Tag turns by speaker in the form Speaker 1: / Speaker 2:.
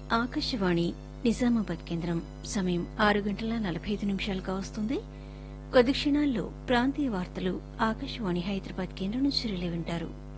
Speaker 1: ఆకాశవాణి నిజామాబాద్ కేంద్రం సమయం 6:45 కావస్తుంది. కొద్ది క్షణాల్లో ప్రాంతీయ వార్తలు ఆకాశవాణి హైదరాబాద్ కేంద్రం నుంచి రిలే వింటారు.